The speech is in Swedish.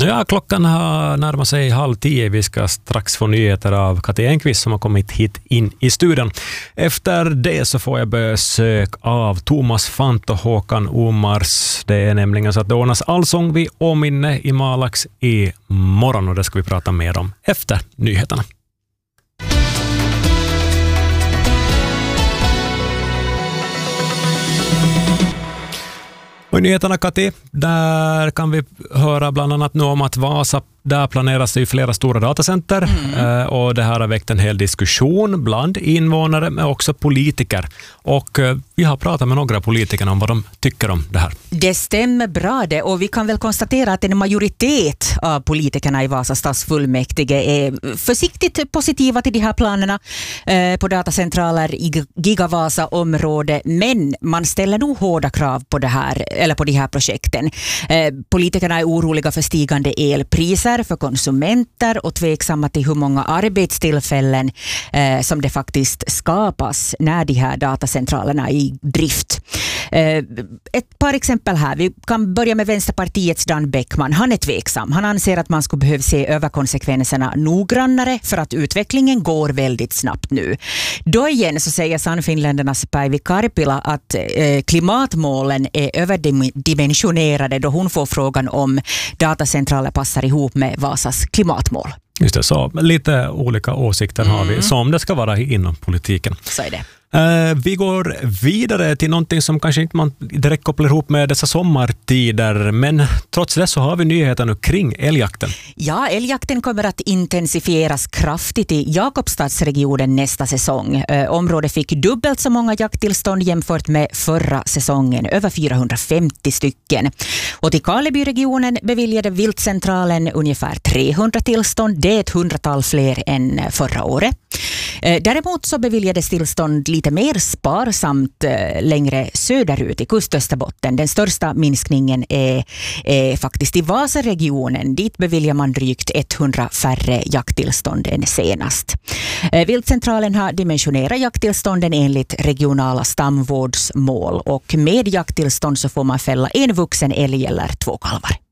Ja, klockan har närmat sig 9:30. Vi ska strax få nyheter av Kati Enqvist som har kommit hit in i studion. Efter det så får jag besök av Thomas Fant och Håkan Omars. Det är nämligen så att det ordnas allsång vid Åminne i Malax i morgon, och det ska vi prata mer om efter nyheterna. Och i nyheterna, Kati, där kan vi höra bland annat nu om att Vasa, där planeras det ju flera stora datacenter och det här har väckt en hel diskussion bland invånare men också politiker. Och vi har pratat med några politiker om vad de tycker om det här. Det stämmer bra det, och vi kan väl konstatera att en majoritet av politikerna i Vasa stadsfullmäktige är försiktigt positiva till de här planerna på datacentraler i Gigavasa-området, men man ställer nog hårda krav på det här, eller på de här projekten. Politikerna är oroliga för stigande elpriser för konsumenter och tveksamma till hur många arbetstillfällen som det faktiskt skapas när de här datacentralerna är i drift. Ett par exempel här. Vi kan börja med Vänsterpartiets Dan Bäckman. Han är tveksam. Han anser att man skulle behöva se över konsekvenserna noggrannare för att utvecklingen går väldigt snabbt nu. Då igen så säger Sannfinländarnas Päivi Karpila att klimatmålen är överdimensionerade då hon får frågan om datacentraler passar ihop med Vasas klimatmål. Just det, så lite olika åsikter har vi som det ska vara inom politiken. Så är det. Vi går vidare till någonting som kanske inte man direkt kopplar ihop med dessa sommartider, men trots det så har vi nyheter nu kring älgjakten. Ja, älgjakten kommer att intensifieras kraftigt i Jakobstadsregionen nästa säsong. Området fick dubbelt så många jakttillstånd jämfört med förra säsongen, över 450 stycken. Och till Karlebyregionen beviljade Viltcentralen ungefär 300 tillstånd, det är ett 100-tal fler än förra året. Däremot så beviljades tillstånd lite mer sparsamt längre söderut i Kustösterbotten. Den största minskningen är faktiskt i Vasaregionen. Dit beviljar man drygt 100 färre jakttillstånd än senast. Viltcentralen har dimensionerat jakttillstånden enligt regionala stamvårdsmål, och med jakttillstånd så får man fälla en vuxen älg eller 2 kalvar.